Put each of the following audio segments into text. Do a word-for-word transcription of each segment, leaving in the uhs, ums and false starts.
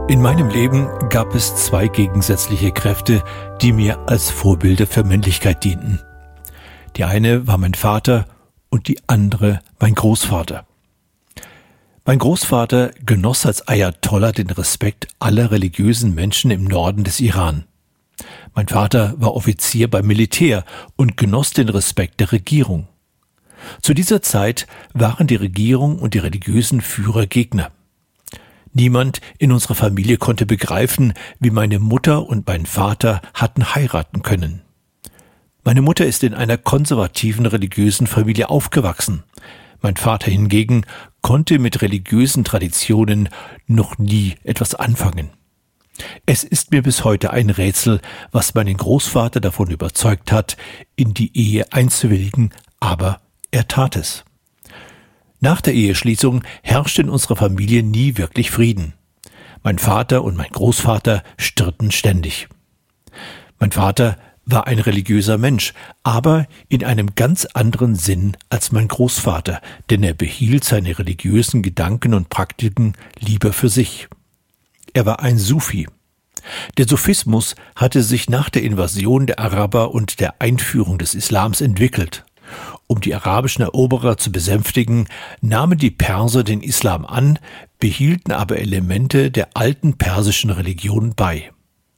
In meinem Leben gab es zwei gegensätzliche Kräfte, die mir als Vorbilder für Männlichkeit dienten. Die eine war mein Vater und die andere mein Großvater. Mein Großvater genoss als Ayatollah den Respekt aller religiösen Menschen im Norden des Iran. Mein Vater war Offizier beim Militär und genoss den Respekt der Regierung. Zu dieser Zeit waren die Regierung und die religiösen Führer Gegner. Niemand in unserer Familie konnte begreifen, wie meine Mutter und mein Vater hatten heiraten können. Meine Mutter ist in einer konservativen religiösen Familie aufgewachsen. Mein Vater hingegen konnte mit religiösen Traditionen noch nie etwas anfangen. Es ist mir bis heute ein Rätsel, was meinen Großvater davon überzeugt hat, in die Ehe einzuwilligen, aber er tat es. Nach der Eheschließung herrschte in unserer Familie nie wirklich Frieden. Mein Vater und mein Großvater stritten ständig. Mein Vater war ein religiöser Mensch, aber in einem ganz anderen Sinn als mein Großvater, denn er behielt seine religiösen Gedanken und Praktiken lieber für sich. Er war ein Sufi. Der Sufismus hatte sich nach der Invasion der Araber und der Einführung des Islams entwickelt. Um die arabischen Eroberer zu besänftigen, nahmen die Perser den Islam an, behielten aber Elemente der alten persischen Religion bei.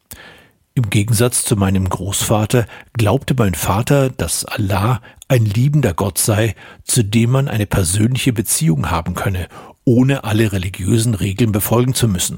Im Gegensatz zu meinem Großvater glaubte mein Vater, dass Allah ein liebender Gott sei, zu dem man eine persönliche Beziehung haben könne, ohne alle religiösen Regeln befolgen zu müssen.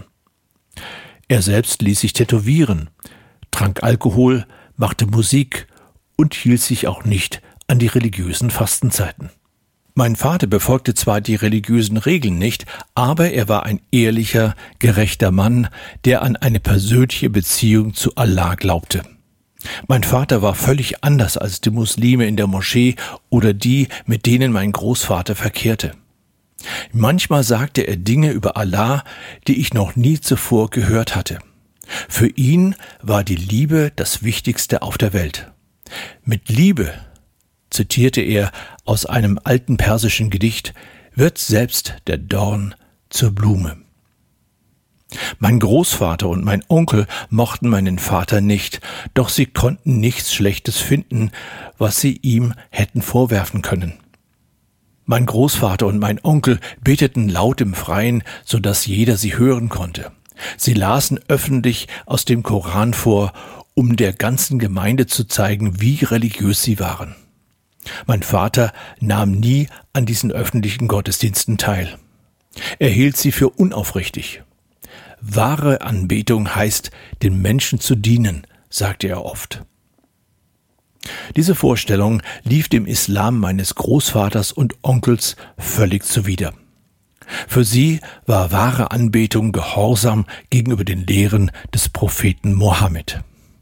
Er selbst ließ sich tätowieren, trank Alkohol, machte Musik und hielt sich auch nicht an die religiösen Fastenzeiten. Mein Vater befolgte zwar die religiösen Regeln nicht, aber er war ein ehrlicher, gerechter Mann, der an eine persönliche Beziehung zu Allah glaubte. Mein Vater war völlig anders als die Muslime in der Moschee oder die, mit denen mein Großvater verkehrte. Manchmal sagte er Dinge über Allah, die ich noch nie zuvor gehört hatte. Für ihn war die Liebe das Wichtigste auf der Welt. Mit Liebe, zitierte er aus einem alten persischen Gedicht, wird selbst der Dorn zur Blume. Mein Großvater und mein Onkel mochten meinen Vater nicht, doch sie konnten nichts Schlechtes finden, was sie ihm hätten vorwerfen können. Mein Großvater und mein Onkel beteten laut im Freien, so dass jeder sie hören konnte. Sie lasen öffentlich aus dem Koran vor, um der ganzen Gemeinde zu zeigen, wie religiös sie waren. Mein Vater nahm nie an diesen öffentlichen Gottesdiensten teil. Er hielt sie für unaufrichtig. Wahre Anbetung heißt, den Menschen zu dienen, sagte er oft. Diese Vorstellung lief dem Islam meines Großvaters und Onkels völlig zuwider. Für sie war wahre Anbetung Gehorsam gegenüber den Lehren des Propheten Mohammed.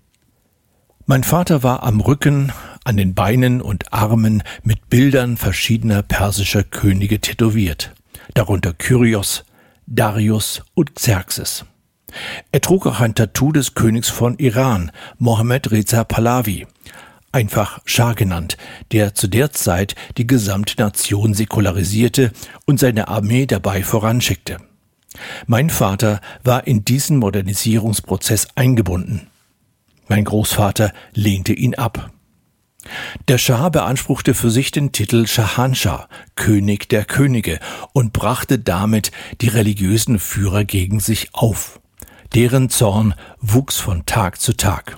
Mein Vater war am Rücken, an den Beinen und Armen mit Bildern verschiedener persischer Könige tätowiert, darunter Kyrios, Darius und Xerxes. Er trug auch ein Tattoo des Königs von Iran, Mohammad Reza Pahlavi, einfach Schah genannt, der zu der Zeit die gesamte Nation säkularisierte und seine Armee dabei voranschickte. Mein Vater war in diesen Modernisierungsprozess eingebunden. Mein Großvater lehnte ihn ab. Der Schah beanspruchte für sich den Titel Schahanschah, König der Könige, und brachte damit die religiösen Führer gegen sich auf. Deren Zorn wuchs von Tag zu Tag.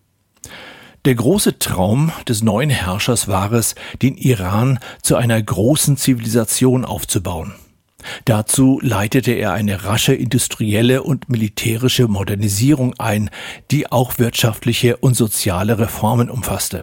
Der große Traum des neuen Herrschers war es, den Iran zu einer großen Zivilisation aufzubauen. Dazu leitete er eine rasche industrielle und militärische Modernisierung ein, die auch wirtschaftliche und soziale Reformen umfasste.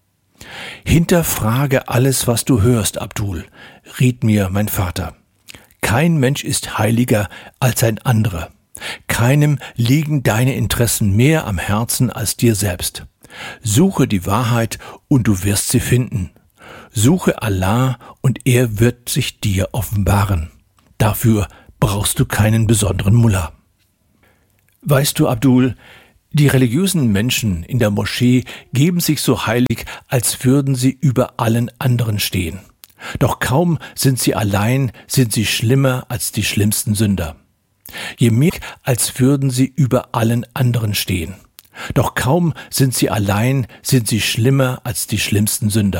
Hinterfrage alles, was du hörst, Abdul, riet mir mein Vater. Kein Mensch ist heiliger als ein anderer. Keinem liegen deine Interessen mehr am Herzen als dir selbst. Suche die Wahrheit und du wirst sie finden. Suche Allah und er wird sich dir offenbaren. Dafür brauchst du keinen besonderen Mullah. Weißt du, Abdul, die religiösen Menschen in der Moschee geben sich so heilig, als würden sie über allen anderen stehen. Doch kaum sind sie allein, sind sie schlimmer als die schlimmsten Sünder. Je mehr, als würden sie über allen anderen stehen. Doch kaum sind sie allein, sind sie schlimmer als die schlimmsten Sünder.